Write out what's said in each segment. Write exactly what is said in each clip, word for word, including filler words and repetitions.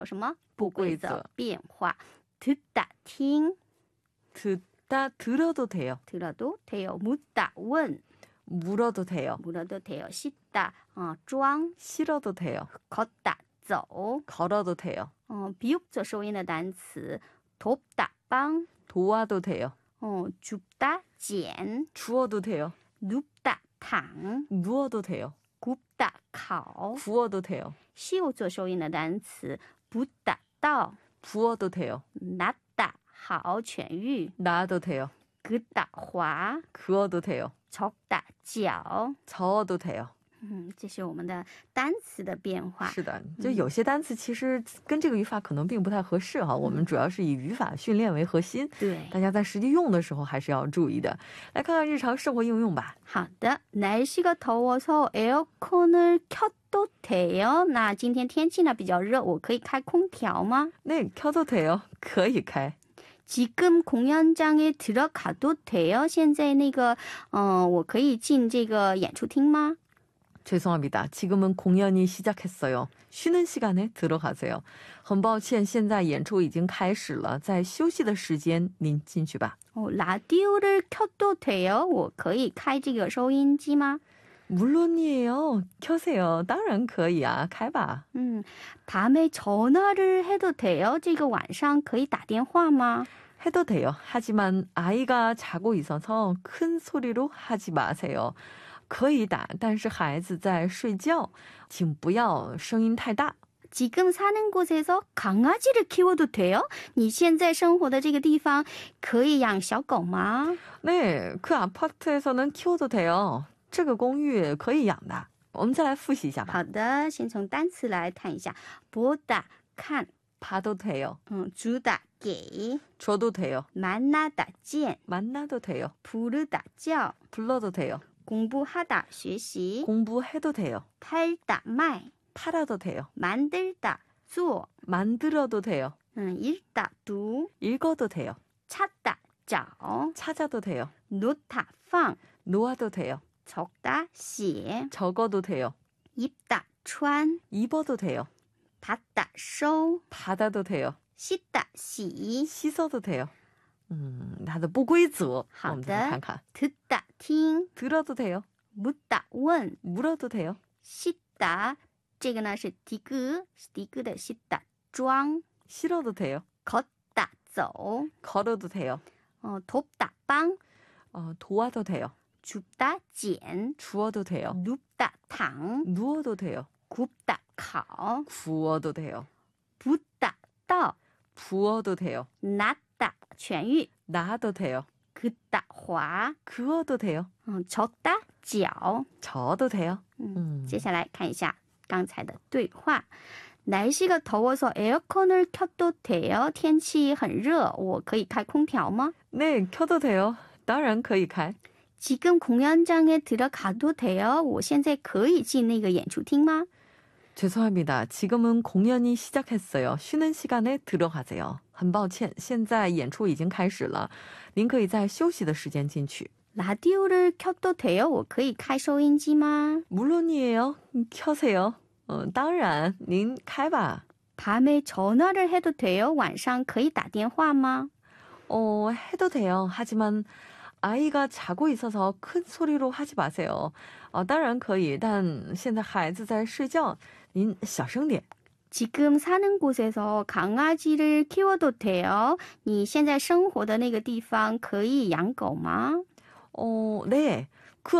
有什么不规则变化？ 듣다, 听 듣다 들어도 돼요. 들어도 돼요. 묻다, 问 물어도 돼요. 물어도 돼요. 씻다, 어, 装 싫어도 돼요. 걷다, 走 걸어도 돼요. 어, 비읍조收音的单词 돕다, 帮 도와도 돼요. 어, 줍다, 捡 주워도 돼요. 눕다, 躺 누워도 돼요. 굽다, 烤 구워도 돼요. 西有做收音的单词 붓다, 到 부어도 돼요. 낫다, 好痊愈 놔도 돼요. 긋다, 滑 그어도 돼요. 적다, 搅 저어도 돼요. 嗯，这是我们的单词的变化。 是的，就有些单词其实跟这个语法可能并不太合适哈，我们主要是以语法训练为核心， 对， 大家在实际用的时候还是要注意的。来看看日常生活应用吧。 好的，날씨가 더워서 에어컨을 켜도 돼요? 那今天天气呢比较热，我可以开空调吗？ 네, 켜도 돼요. 可以开。 지금 공연장에 들어가도 돼요? 现在那个，呃，我可以进这个演出厅吗？ 죄송합니다. 지금은 공연이 시작했어요. 쉬는 시간에 들어가세요. 很抱歉，现在演出已经开始了，在休息的时间您进去吧。 어, 라디오를 켜도 돼요? 我可以开这个收音机吗？ 물론이에요. 켜세요. 当然可以啊，开吧。 음, 밤에 전화를 해도 돼요? 这个晚上可以打电话吗？ 해도 돼요. 하지만 아이가 자고 있어서 큰 소리로 하지 마세요. 可以打，但是孩子在睡觉，请不要声音太大。 지금 사는 곳에서 강아지를 키워도 돼요? 你现在生活的这个地方可以养小狗吗？ 네, 그 아파트에서는 키워도 돼요. 这个公寓可以养的。我们再来复习一下吧。 好的，先从单词来看一下。보다, 看 봐도 돼요. 음, 주다, 给 줘도 돼요. 만나다, 见 만나도 돼요. 부르다, 叫 불러도 돼요. 공부하다, 学习 공부해도 돼요. 팔다, 卖 팔아도 돼요. 만들다, 做 만들어도 돼요. 음, 읽다, 读 읽어도 돼요. 찾다, 找 찾아도 돼요. 놓다, 放 놓아도 돼요. 적다, 写 적어도 돼요. 입다, 穿 입어도 돼요. 받다, 收 받아도 돼요. 씻다, 洗 씻어도 돼요. 음, 它的不规则我们再来看看。 듣다, 听 들어도 돼요. 묻다, 问 물어도 돼요. 씻다 这个呢是디그 디그的 씻다 装 싫어도 돼요. 걷다 走 걸어도 돼요. 어, 돕다 帮 어, 도와도 돼요. 줍다 捡 주워도 돼요. 눕다 躺 누워도 돼요. 굽다 烤 구워도 돼요. 붓다 倒 부어도 돼요. 낫다 痊愈 놔도 돼요. 긋다 滑 그어도 돼요. 어, 적다 搅 저어도 돼요. 嗯 음. 接下来看一下刚才的对话 날씨가 더워서 에어컨을 켜도 돼요? 天气很热我可以开空调吗? 네, 켜도 돼요. 当然可以开 지금 공연장에 들어가도 돼요? 我现在可以进那个演出厅吗? 죄송합니다. 지금은 공연이 시작했어요. 쉬는 시간에 들어가세요. 很抱歉，现在演出已经开始了，您可以在休息的时间进去。 라디오를 켜도 돼요? 我可以开收音机吗? 물론이에요. 켜세요. 어, 当然您开吧. 밤에 전화를 해도 돼요? 晚上可以打电话吗? 어, 해도 돼요. 하지만 아이가 자고 있어서 큰 소리로 하지 마세요. 어, 当然可以，但现在孩子在睡觉，您小声点。 지금 사는 곳에서 강아지를 키워도 돼요? 你现在生活的那个地方可以养狗吗? 어, 네. 그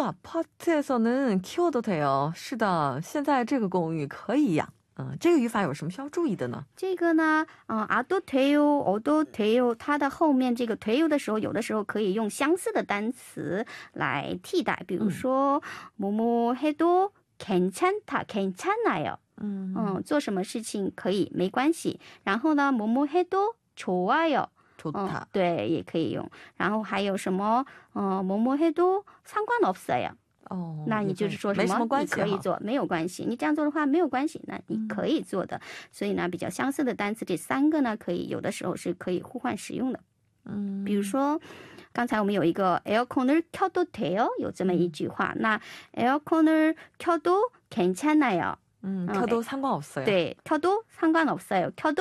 아파트에서는 키워도 돼요. 是的，现在这个公寓可以养。 嗯，这个语法有什么需要注意的呢？ 这个呢，嗯，아도 돼요, 어도 돼요，它的后面这个돼요的时候，有的时候可以用相似的单词来替代，比如说뭐뭐 해도 괜찮다, 괜찮아요。 嗯嗯，做什么事情可以没关系。然后呢，뭐뭐 해도 좋아요。 좋다。 嗯，对，也可以用。然后还有什么，嗯，뭐뭐 해도 상관없어요。 哦， 那你就是说什么你可以做，没有关系，你这样做的话没有关系，那你可以做的。所以呢，比较相似的单词这三个呢，可以有的时候是可以互换使用的。嗯，比如说刚才我们有一个에어컨을 켜도 돼요，有这么一句话。那에어컨을 켜도 괜찮아요， 음, 어, 켜도 상관없어요. 네, 켜도 상관없어요. 켜도